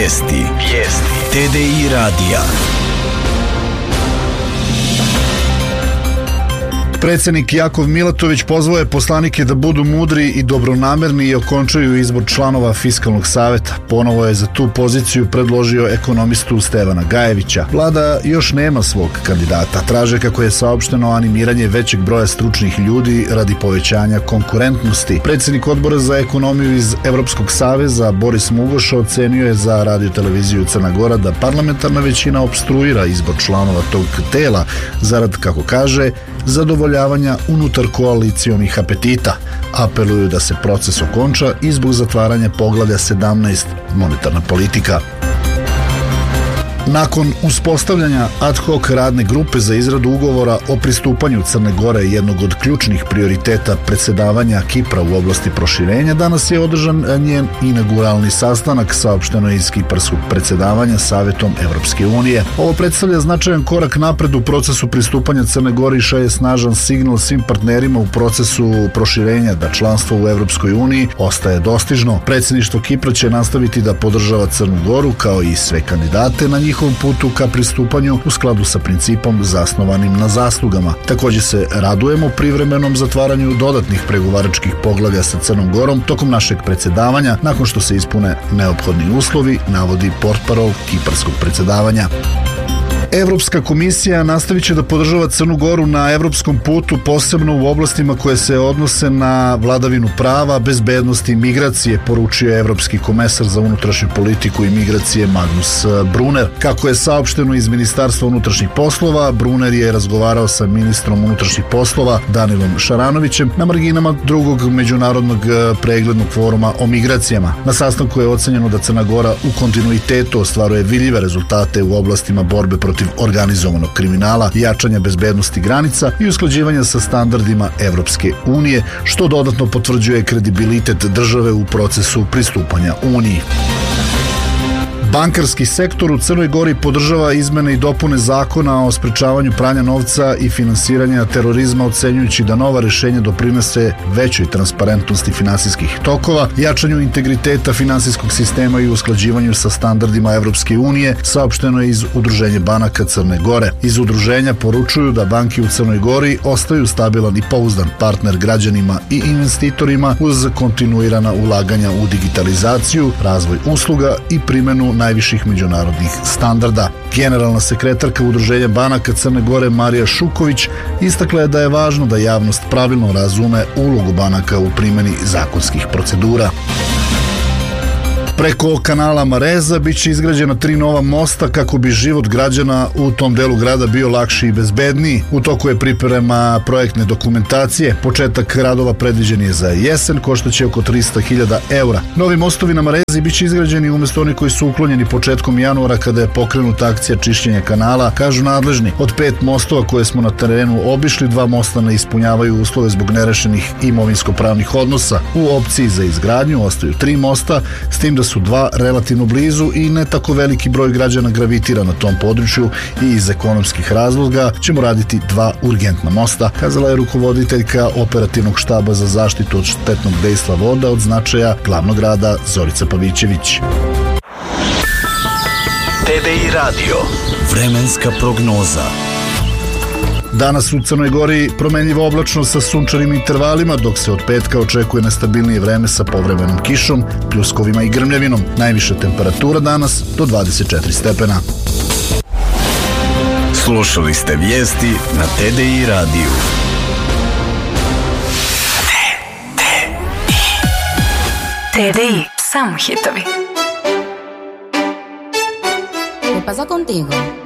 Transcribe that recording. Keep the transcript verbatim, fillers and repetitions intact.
Vijesti. Vijesti. T D I radija. Predsjednik Jakov Milatović pozvao je poslanike da budu mudri i dobronamerni i okončaju izbor članova Fiskalnog saveta. Ponovo je za tu poziciju predložio ekonomistu Stevana Gajevića. Vlada još nema svog kandidata. Traže, kako je saopšteno, animiranje većeg broja stručnih ljudi radi povećanja konkurentnosti. Predsjednik odbora za ekonomiju iz Evropskog saveza Boris Mugoša ocenio je za radio televiziju Crna Gora da parlamentarna većina opstruira izbor članova tog tela zarad, kako kaže, zadovoljavanja unutar koalicijonih apetita. Apeluju da se proces okonča i zbog zatvaranja poglavlja sedamnaest monetarna politika. Nakon uspostavljanja ad hoc radne grupe za izradu ugovora o pristupanju Crne Gore, jednog od ključnih prioriteta predsjedavanja Kipra u oblasti proširenja, danas je održan njen inauguralni sastanak, saopšteno iz kiparskog predsjedavanja Savetom Evropske unije. Ovo predstavlja značajan korak napred u procesu pristupanja Crne Gore i šalje snažan signal svim partnerima u procesu proširenja da članstvo u Evropskoj uniji ostaje dostižno. Predsjedništvo Kipra će nastaviti da podržava Crnu Goru kao i sve kandidate na njih putu ka pristupanju u skladu sa principom zasnovanim na zaslugama. Također se radujemo privremenom zatvaranju dodatnih pregovaračkih poglavlja sa Crnom Gorom tokom našeg predsjedavanja, nakon što se ispune neophodni uslovi, navodi portparol kiparskog predsjedavanja. Evropska komisija nastavit će da podržava Crnu Goru na evropskom putu, posebno u oblastima koje se odnose na vladavinu prava, bezbednost i migracije, poručio je evropski komesar za unutrašnju politiku i migracije Magnus Brunner. Kako je saopšteno iz Ministarstva unutrašnjih poslova, Brunner je razgovarao sa ministrom unutrašnjih poslova Danilom Šaranovićem na marginama drugog međunarodnog preglednog foruma o migracijama. Na sastanku je ocenjeno da Crna Gora u kontinuitetu ostvaruje vidljive rezultate u oblastima borbe protiv organizovanog kriminala, jačanja bezbednosti granica i usklađivanja sa standardima Evropske unije, što dodatno potvrđuje kredibilitet države u procesu pristupanja Uniji. Bankarski sektor u Crnoj Gori podržava izmene i dopune zakona o sprečavanju pranja novca i finansiranja terorizma, ocenjujući da nova rješenja doprinose većoj transparentnosti finansijskih tokova, jačanju integriteta finansijskog sistema i usklađivanju sa standardima Evropske unije, saopšteno je iz Udruženja banaka Crne Gore. Iz udruženja poručuju da banke u Crnoj Gori ostaju stabilan i pouzdan partner građanima i investitorima uz kontinuirana ulaganja u digitalizaciju, razvoj usluga i primjenu najviših međunarodnih standarda. Generalna sekretarka Udruženja banaka Crne Gore Marija Šuković istakla je da je važno da javnost pravilno razume ulogu banaka u primjeni zakonskih procedura. Preko kanala Mareza bit će izgrađena tri nova mosta kako bi život građana u tom delu grada bio lakši i bezbedniji. U toku je priprema projektne dokumentacije. Početak radova predviđen je za jesen, koštaće oko tristo hiljada eura. Novi mostovi na Marezi bit će izgrađeni umjesto onih koji su uklonjeni početkom januara kada je pokrenuta akcija čišćenja kanala, kažu nadležni. Od pet mostova koje smo na terenu obišli, dva mosta ne ispunjavaju uslove zbog nerešenih imovinsko-pravnih odnosa. U opciji za izgradnju ostaju tri mosta, s tim da su dva relativno blizu i ne tako veliki broj građana gravitira na tom području i iz ekonomskih razloga ćemo raditi dva urgentna mosta, kazala je rukovoditeljka operativnog štaba za zaštitu od štetnog dejstva voda od značaja glavnog grada Zorica Pavićević. T D I radio. Vremenska prognoza. Danas u Crnoj Gori promenljivo oblačno sa sunčanim intervalima, dok se od petka očekuje nestabilnije vreme sa povremenom kišom, pljuskovima i grmljavinom. Najviša temperatura danas do dvadeset četiri stepena. Slušali ste vijesti na T D I radiju. T D I, samo hitovi. ¿Qué pasa contigo?